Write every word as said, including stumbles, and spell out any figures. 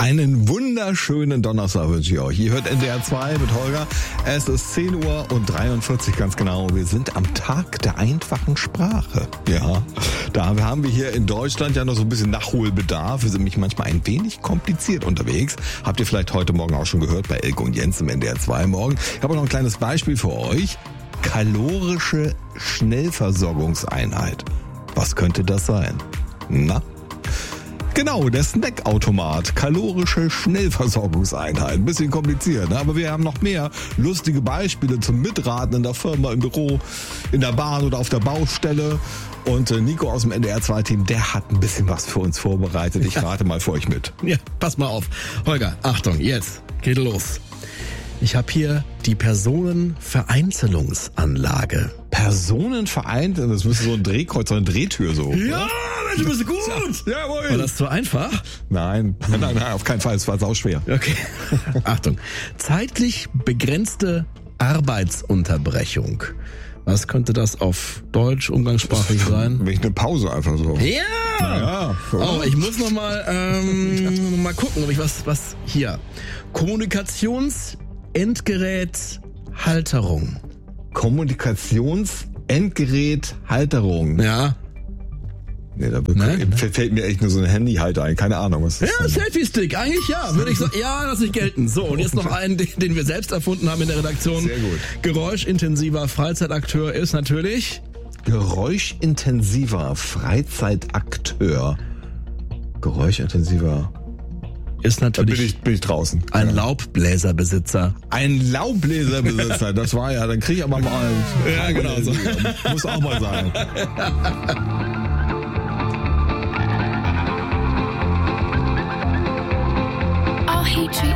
Einen wunderschönen Donnerstag wünsche ich euch. Ihr hört N D R zwei mit Holger. Es ist zehn Uhr und dreiundvierzig ganz genau. Wir sind am Tag der einfachen Sprache. Ja, da haben wir hier in Deutschland ja noch so ein bisschen Nachholbedarf. Wir sind nämlich manchmal ein wenig kompliziert unterwegs. Habt ihr vielleicht heute Morgen auch schon gehört bei Elke und Jens im N D R zwei Morgen. Ich habe noch ein kleines Beispiel für euch. Kalorische Schnellversorgungseinheit. Was könnte das sein? Na? Genau, der Snackautomat, kalorische Schnellversorgungseinheit. Ein bisschen kompliziert, ne? Aber wir haben noch mehr lustige Beispiele zum Mitraten in der Firma, im Büro, in der Bahn oder auf der Baustelle. Und Nico aus dem N D R zwei Team, der hat ein bisschen was für uns vorbereitet. Ich rate mal für euch mit. Ja, pass mal auf. Holger, Achtung, jetzt geht los. Ich habe hier die Personenvereinzelungsanlage. Personenvereint? Das müsste so ein Drehkreuz, so eine Drehtür so. Ja, du bist gut. Jawohl. War das zu einfach? Nein, nein, nein, auf keinen Fall. Es war sauschwer. Okay. Achtung. Zeitlich begrenzte Arbeitsunterbrechung. Was könnte das auf Deutsch, umgangssprachlich sein? Wenn ich eine Pause einfach so. Ja! Ja. Oh, ich muss noch mal, ähm, mal gucken, ob ich was, was hier. Kommunikationsendgeräthalterung. Kommunikationsendgeräthalterung. Ja. Nee, da Nein, fällt mir echt nur so ein Handyhalter ein. Keine Ahnung, was das ist. Ja, Selfie-Stick, eigentlich ja. Würde ich sagen, ja, lass ich gelten. So, und jetzt noch einen, den, den wir selbst erfunden haben in der Redaktion. Sehr gut. Geräuschintensiver Freizeitakteur ist natürlich... Geräuschintensiver Freizeitakteur. Geräuschintensiver... Ist natürlich... Da bin ich, bin ich draußen. Ein ja. Laubbläserbesitzer. Ein Laubbläserbesitzer, das war ja, dann krieg ich aber mal... Ja, genau so. Muss auch mal sein. He treats